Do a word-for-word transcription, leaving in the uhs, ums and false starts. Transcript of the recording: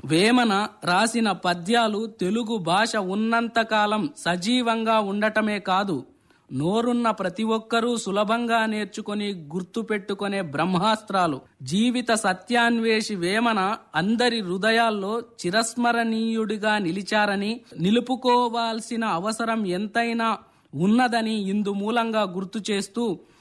వేమన రాసిన పద్యాలు తెలుగు భాష ఉన్నంతకాలం సజీవంగా ఉండటమే కాదు, నోరున్న ప్రతి ఒక్కరూ సులభంగా నేర్చుకుని గుర్తుపెట్టుకునే బ్రహ్మాస్త్రాలు. జీవిత సత్యాన్వేషి వేమన అందరి హృదయాల్లో చిరస్మరణీయుడిగా నిలిచారని, నిలుపుకోవాల్సిన అవసరం ఎంతైనా ఉన్నదని ఇందు మూలంగా గుర్తు చేస్తూ